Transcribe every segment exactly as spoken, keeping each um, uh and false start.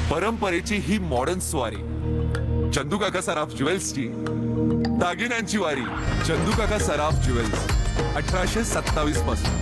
परंपरेची ही मॉडर्न स्वारी, चंदू काका सराफ ज्वेल्सची दागिन्यांची वारी. चंदू काका सराफ ज्वेल्स, अठराशे सत्तावीस पासून.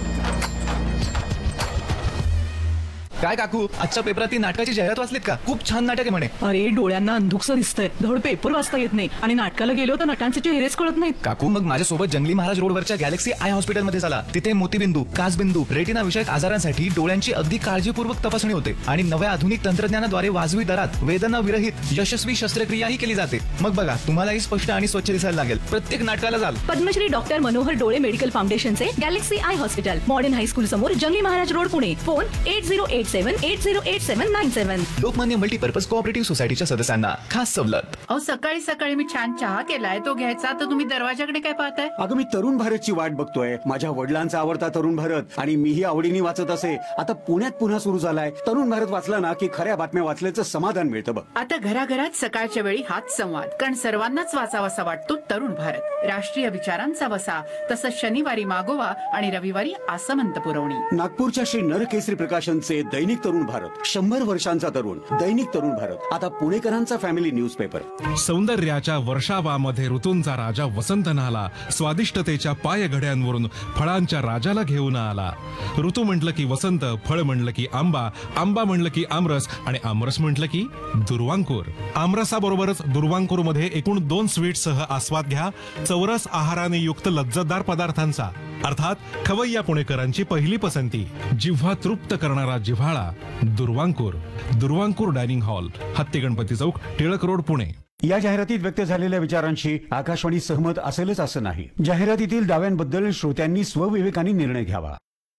काय काकू, आजच्या पेपरात ती नाटकाची जाहिरात वाचलीत का? खूप छान नाटक आहे म्हणे. अरे डोळ्यांना अंधुकसं दिसतंय, धड पेपर वाचता येत नाही आणि नाटकाला गेलो तर नटांचे चेहरेच कळत नाहीत. काकू, मग माझ्यासोबत जंगली महाराज रोडवरच्या गॅलेक्सी आय हॉस्पिटलमध्ये चला. तिथे मोतीबिंदू, काचबिंदू, रेटिना विषयक आजारांसाठी डोळ्यांची अगदी काळजीपूर्वक तपासणी होते आणि नव्या आधुनिक तंत्रज्ञानाद्वारे वाजवी दरात वेदना विरहित यशस्वी शस्त्रक्रियाही केली जाते. मग बघा, तुम्हालाही स्पष्ट आणि स्वच्छ दिसायला लागेल. प्रत्येक नाटकाला जाल. पद्मश्री डॉक्टर मनोहर डोळे मेडिकल फाउंडेशनचे Galaxy I hospital, modern high school समोर, जंगली Maharaj road, Pune. Phone at zero eight seven eight zero eight seven nine seven. Lokmanya multipurpose cooperative सोसायटीच्या सदस्यांना खास सवलत. अहो, सकाळी सकाळी मी छान चहा केलाय, तो घ्यायचा, तर तुम्ही दरवाजाकडे काय पाहताय? अगं, मी तरुण भारतची वाट बघतोय. माझ्या वडिलांचा आवडता तरुण भारत आणि मीही आवडीने वाचत असे. आता पुण्यात पुन्हा सुरू झालाय. तरुण भारत वाचला ना की खऱ्या बातम्या वाचल्याचं समाधान मिळतं बघ. आता घराघरात सकाळच्या वेळी हाच संवाद, कारण सर्वांनाच वाचावासा वाटतो तरुण भारत. राष्ट्रीय विचारांचा वसा, तसंच शनिवारी मागोवा आणि रविवारी आसमंत पुरवणी. नागपूरच्या श्री नरकेसरी प्रकाशनचे दैनिक तरुण भारत, शंभर वर्षांचा तरुण. दैनिक तरुण भारत आता पुणेकरांचा फॅमिली न्यूजपेपर. सौंदर्याच्या वर्षावामध्ये ऋतूंचा राजा वसंत नाला, स्वादिष्टतेच्या पायघड्यांवरून फळांच्या राजाला घेऊन आला. ऋतू म्हटलं की वसंत, फळ म्हटलं की आंबा, आंबा म्हटलं की आमरस आणि आमरस म्हटलं की दुर्वांकूर. आमरसाबरोबरच दुर्वांकूर मध्ये एकूण दोन स्वीटसह आस्वाद घ्या चौरस आहाराने युक्त लज्जतदार पदार्थांचा. अर्थात खवय्या पुणेकरांची पहिली पसंती, जिव्हा तृप्त करणारा जिव्हाळा दुर्वांकूर. दुर्वांकूर डायनिंग हॉल, हत्ती गणपती चौक, टिळक रोड, पुणे. या जाहिरातीत व्यक्त झालेल्या विचारांशी आकाशवाणी सहमत असेलच असं नाही. जाहिरातीतील दाव्यांबद्दल श्रोत्यांनी स्वविवेकाने निर्णय घ्यावा.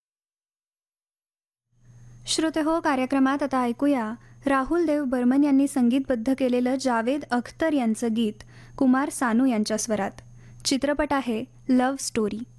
श्रोते हो, कार्यक्रमात आता ऐकूया राहुल देव बर्मन यांनी संगीतबद्ध केलेलं जावेद अख्तर यांचं गीत कुमार सानू यांच्या स्वरात. चित्रपट आहे लव्ह स्टोरी.